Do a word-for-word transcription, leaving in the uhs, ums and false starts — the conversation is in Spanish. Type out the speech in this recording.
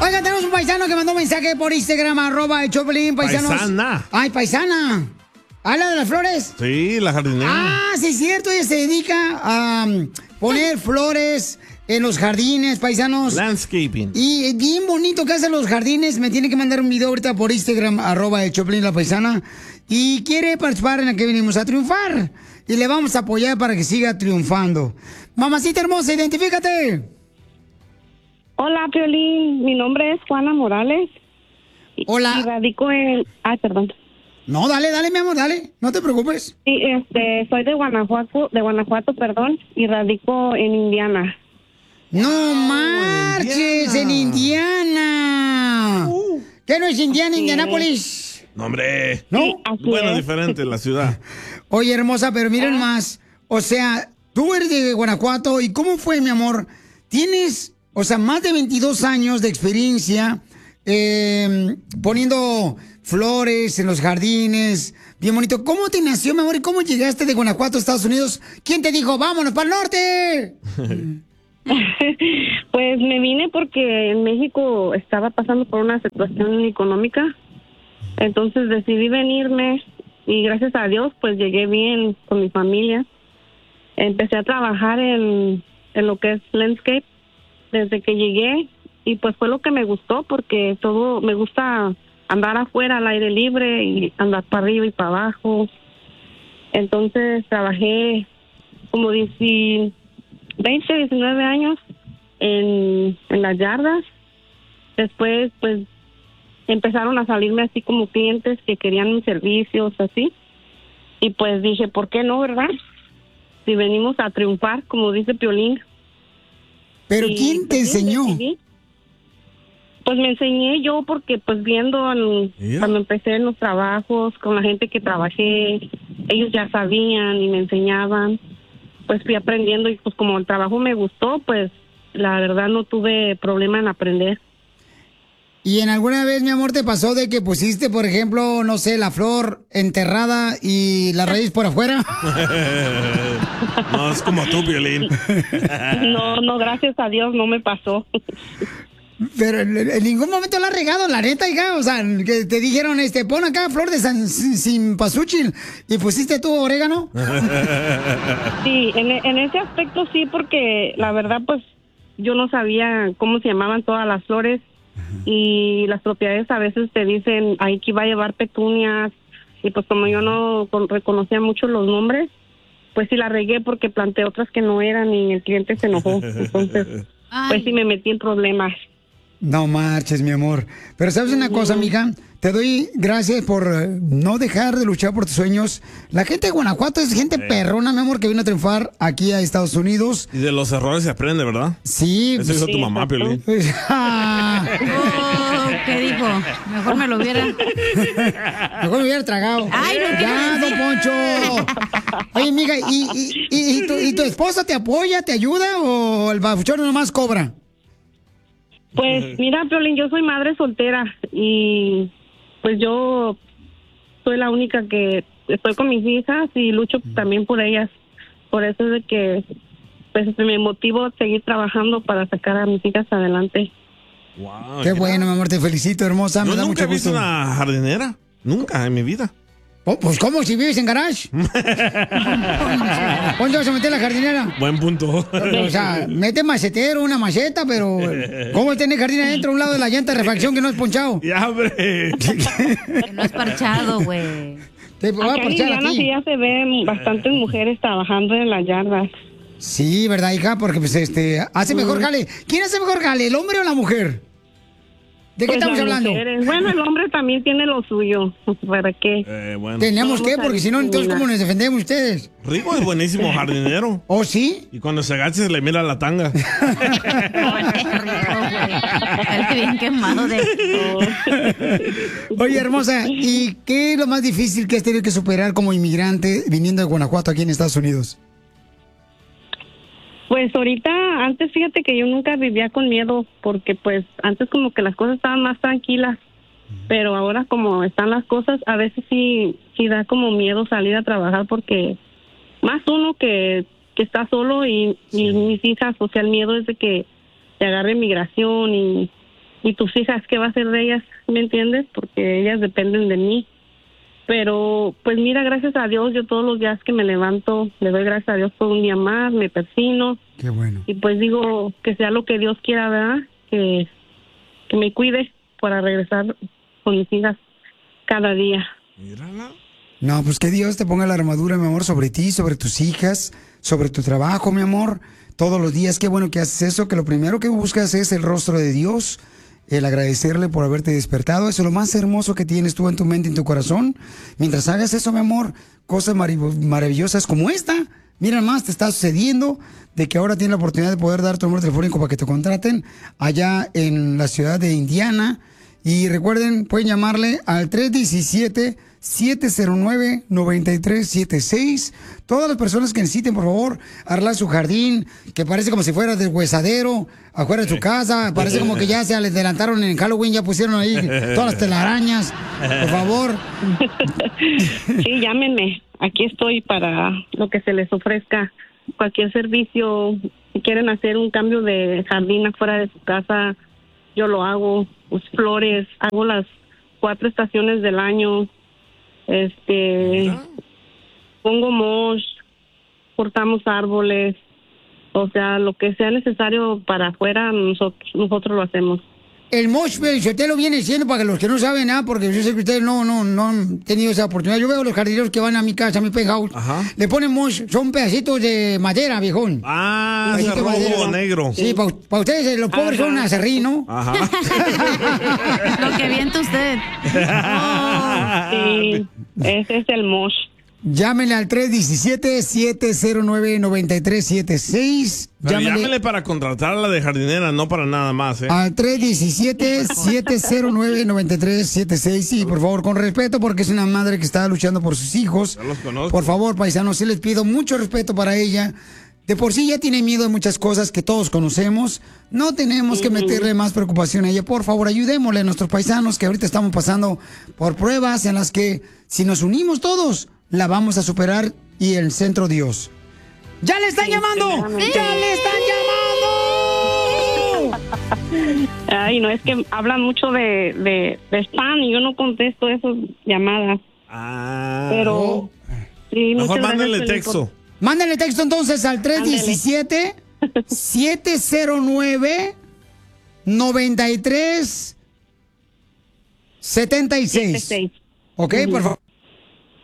Oiga, tenemos un paisano que mandó un mensaje por Instagram, arroba el Choplin, paisanos. Paisana. Ay, paisana. ¿Habla de las flores? Sí, la jardinera. Ah, sí es cierto, ella se dedica a um, poner flores en los jardines, paisanos. Landscaping. Y es bien bonito que hacen los jardines. Me tiene que mandar un video ahorita por Instagram, arroba el Choplin, la paisana. Y quiere participar en la que venimos a triunfar. Y le vamos a apoyar para que siga triunfando. Mamacita hermosa, identifícate. Hola, Piolín. Mi nombre es Juana Morales. Hola. Y radico en... Ay, perdón. No, dale, dale, mi amor, dale. No te preocupes. Sí, este, soy de Guanajuato, de Guanajuato, perdón, y radico en Indiana. No marches, en Indiana. Uh, ¿Qué no es Indiana, Indianápolis? No, hombre. ¿No? Sí, bueno, es. diferente la ciudad. Oye, hermosa, pero miren más. O sea, tú eres de Guanajuato. ¿Y cómo fue, mi amor? Tienes, o sea, más de veintidós años de experiencia eh, poniendo flores en los jardines. Bien bonito. ¿Cómo te nació, mi amor? ¿Y cómo llegaste de Guanajuato a Estados Unidos? ¿Quién te dijo, vámonos para el norte? Pues me vine porque en México estaba pasando por una situación económica. Entonces decidí venirme y gracias a Dios pues llegué bien con mi familia. Empecé a trabajar en, en lo que es landscape desde que llegué y pues fue lo que me gustó porque todo me gusta andar afuera al aire libre y andar para arriba y para abajo. Entonces trabajé como veinte, diecinueve años en, en las yardas. Después pues empezaron a salirme así como clientes que querían mis servicios, así. Y pues dije, ¿por qué no, verdad? Si venimos a triunfar, como dice Piolín. ¿Pero y, quién te pues, sí, enseñó? Decidí. Pues me enseñé yo porque pues viendo en, cuando empecé en los trabajos, con la gente que trabajé, ellos ya sabían y me enseñaban. Pues fui aprendiendo y pues como el trabajo me gustó, pues la verdad no tuve problema en aprender. ¿Y en alguna vez, mi amor, te pasó de que pusiste, por ejemplo, no sé, la flor enterrada y la raíz por afuera? No, es como tú, Piolín. No, no, gracias a Dios no me pasó. Pero en, en ningún momento la has regado, la neta, hija. O sea, que te dijeron, este, pon acá flor de san, sin pasúchil y pusiste tú orégano. Sí, en, en ese aspecto sí, porque la verdad, pues, yo no sabía cómo se llamaban todas las flores. Y las propiedades a veces te dicen, ahí que va a llevar petunias, y pues como yo no con, reconocía mucho los nombres, pues sí la regué porque planté otras que no eran y el cliente se enojó. Entonces, Ay. pues sí me metí en problemas. No marches, mi amor. Pero ¿sabes una cosa, mija? Te doy gracias por eh, no dejar de luchar por tus sueños. La gente de Guanajuato es gente sí. perrona, mi amor, que vino a triunfar aquí a Estados Unidos. Y de los errores se aprende, ¿verdad? Sí. Eso hizo sí, tu mamá, Piolín. Oh, ¿qué dijo? Mejor me lo hubiera... Mejor me hubiera tragado. Ay, no, ya, don Poncho. Oye, mija, ¿y, y, y, y, tu, ¿y tu esposa te apoya, te ayuda o el babuchón nomás cobra? Pues mira, Piolín, yo soy madre soltera y pues yo soy la única que estoy con mis hijas y lucho también por ellas. Por eso es de que pues me motivo a seguir trabajando para sacar a mis hijas adelante. Wow, qué bueno, mi amor, te felicito, hermosa. Yo me da nunca mucho he visto gusto. una jardinera. Nunca en mi vida. Oh, pues, ¿cómo? Si vives en garage. ¿Dónde vas a meter la jardinera? Buen punto. O sea, mete macetero, una maceta, pero ¿cómo tiene jardín adentro a un lado de la llanta de refacción que no es ponchado? Ya, hombre. Que no es parchado, güey. Te voy a Acá en parchar Indiana aquí. sí ya se ven bastantes mujeres trabajando en las yardas. Sí, ¿verdad, hija? Porque pues este hace mejor jale. ¿Quién hace mejor jale, el hombre o la mujer? ¿De qué Pues estamos las hablando? mujeres. Bueno, el hombre también tiene lo suyo. ¿Para qué? Eh, bueno. Tenemos que, Vamos a porque si no, entonces, discriminar. ¿cómo nos defendemos ustedes? Rico es buenísimo jardinero. ¿Oh, sí? Y cuando se agacha se le mira la tanga. El bien quemado de... Oye, hermosa, ¿y qué es lo más difícil que has tenido que superar como inmigrante viniendo de Guanajuato aquí en Estados Unidos? Pues ahorita, antes fíjate que yo nunca vivía con miedo, porque pues antes como que las cosas estaban más tranquilas, pero ahora como están las cosas, a veces sí, sí da como miedo salir a trabajar, porque más uno que, que está solo y, y mis hijas, o sea, el miedo es de que te agarre migración y, ¿y tus hijas qué va a hacer de ellas? ¿Me entiendes? Porque ellas dependen de mí. Pero, pues mira, gracias a Dios, yo todos los días que me levanto, le doy gracias a Dios por un día más, me persino. Qué bueno. Y pues digo que sea lo que Dios quiera, ¿verdad? Que, que me cuide para regresar con mis hijas cada día. Mírala. No, pues que Dios te ponga la armadura, mi amor, sobre ti, sobre tus hijas, sobre tu trabajo, mi amor. Todos los días, qué bueno que haces eso, que lo primero que buscas es el rostro de Dios, el agradecerle por haberte despertado. Eso es lo más hermoso que tienes tú en tu mente, en tu corazón. Mientras hagas eso, mi amor, cosas marav- maravillosas como esta, mira más, te está sucediendo de que ahora tienes la oportunidad de poder dar tu número telefónico para que te contraten allá en la ciudad de Indiana. Y recuerden, pueden llamarle al tres uno siete, siete cero nueve, nueve tres siete seis. Todas las personas que necesiten, por favor, arreglar su jardín, que parece como si fuera del huesadero, afuera de su casa. Parece como que ya se adelantaron en Halloween, ya pusieron ahí todas las telarañas. Por favor. Sí, llámenme. Aquí estoy para lo que se les ofrezca. Cualquier servicio. Si quieren hacer un cambio de jardín afuera de su casa, yo lo hago. Pues, flores, hago las cuatro estaciones del año. Este, pongo mosh, cortamos árboles, o sea, lo que sea necesario para afuera, nosotros, nosotros lo hacemos. El mosh, usted lo viene diciendo para que los que no saben nada, porque yo sé que ustedes no, no, no han tenido esa oportunidad. Yo veo los jardineros que van a mi casa, a mi penthouse, Ajá. le ponen mosh, son pedacitos de madera, viejón. Ah, Pedacito ese de rojo madera. o negro. Sí, para ustedes eh, los pobres Ajá. son acerrín, ¿no? Ajá. Lo que avienta usted. Sí, ese es el mosh. Llámenle al tres uno siete, siete cero nueve, nueve tres siete seis. Pero Llámenle llámele para contratarla de jardinera, no para nada más, ¿eh? al tres uno siete, siete cero nueve, nueve tres siete seis. Sí, por favor, con respeto, porque es una madre que está luchando por sus hijos. Ya los conozco. Por favor, paisanos, sí les pido mucho respeto para ella. De por sí ya tiene miedo de muchas cosas que todos conocemos. No tenemos que meterle más preocupación a ella. Por favor, ayudémosle a nuestros paisanos que ahorita estamos pasando por pruebas en las que si nos unimos todos, la vamos a superar y el centro Dios. ¡Ya le están llamando! primeramente. ¡Ya le están llamando! Ay, no, es que hablan mucho de, de, de spam y yo no contesto esas llamadas. Ah. Pero, sí, Mejor muchas gracias, mándale Piolín, texto. Mándenle texto entonces al tres uno siete, siete cero nueve, nueve tres siete seis. Siete, seis. Ok, por favor.